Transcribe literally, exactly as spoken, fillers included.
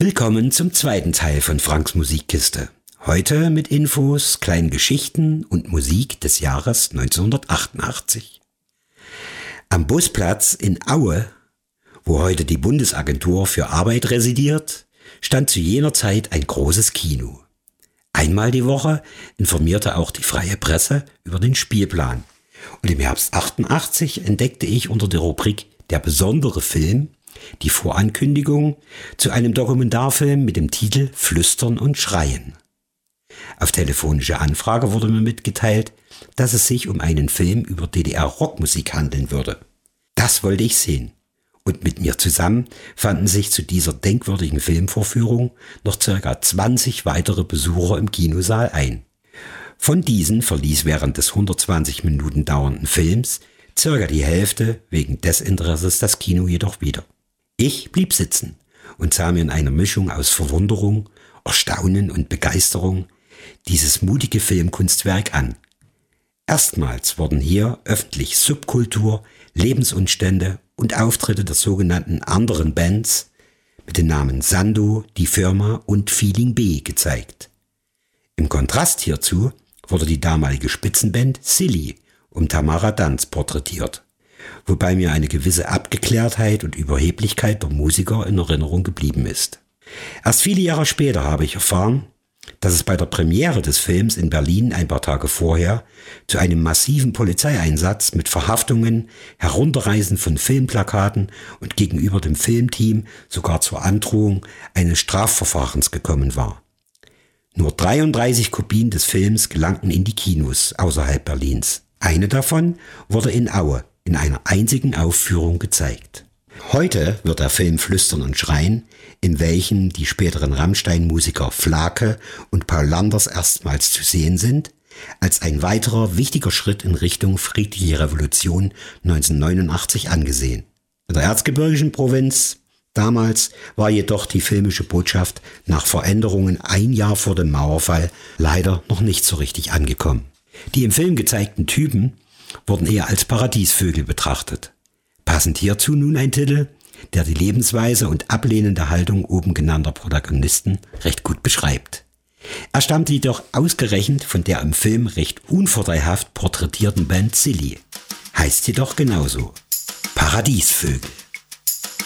Willkommen zum zweiten Teil von Franks Musikkiste. Heute mit Infos, kleinen Geschichten und Musik des Jahres neunzehnhundertachtundachtzig. Am Busplatz in Aue, wo heute die Bundesagentur für Arbeit residiert, stand zu jener Zeit ein großes Kino. Einmal die Woche informierte auch die freie Presse über den Spielplan. Und im Herbst achtundachtzig entdeckte ich unter der Rubrik Der besondere Film die Vorankündigung zu einem Dokumentarfilm mit dem Titel Flüstern und Schreien. Auf telefonische Anfrage wurde mir mitgeteilt, dass es sich um einen Film über D D R-Rockmusik handeln würde. Das wollte ich sehen. Und mit mir zusammen fanden sich zu dieser denkwürdigen Filmvorführung noch circa zwanzig weitere Besucher im Kinosaal ein. Von diesen verließ während des hundertzwanzig Minuten dauernden Films circa die Hälfte wegen Desinteresses das Kino jedoch wieder. Ich blieb sitzen und sah mir in einer Mischung aus Verwunderung, Erstaunen und Begeisterung dieses mutige Filmkunstwerk an. Erstmals wurden hier öffentlich Subkultur, Lebensumstände und Auftritte der sogenannten anderen Bands mit den Namen Sandu, Die Firma und Feeling B gezeigt. Im Kontrast hierzu wurde die damalige Spitzenband Silly um Tamara Danz porträtiert, wobei mir eine gewisse Abgeklärtheit und Überheblichkeit der Musiker in Erinnerung geblieben ist. Erst viele Jahre später habe ich erfahren, dass es bei der Premiere des Films in Berlin ein paar Tage vorher zu einem massiven Polizeieinsatz mit Verhaftungen, Herunterreißen von Filmplakaten und gegenüber dem Filmteam sogar zur Androhung eines Strafverfahrens gekommen war. Nur dreiunddreißig Kopien des Films gelangten in die Kinos außerhalb Berlins. Eine davon wurde in Aue in einer einzigen Aufführung gezeigt. Heute wird der Film Flüstern und Schreien, in welchem die späteren Rammstein-Musiker Flake und Paul Landers erstmals zu sehen sind, als ein weiterer wichtiger Schritt in Richtung friedliche Revolution neunzehnhundertneunundachtzig angesehen. In der erzgebirgischen Provinz damals war jedoch die filmische Botschaft nach Veränderungen ein Jahr vor dem Mauerfall leider noch nicht so richtig angekommen. Die im Film gezeigten Typen wurden eher als Paradiesvögel betrachtet. Passend hierzu nun ein Titel, der die Lebensweise und ablehnende Haltung oben genannter Protagonisten recht gut beschreibt. Er stammt jedoch ausgerechnet von der im Film recht unvorteilhaft porträtierten Band Silly. Heißt jedoch genauso: Paradiesvögel.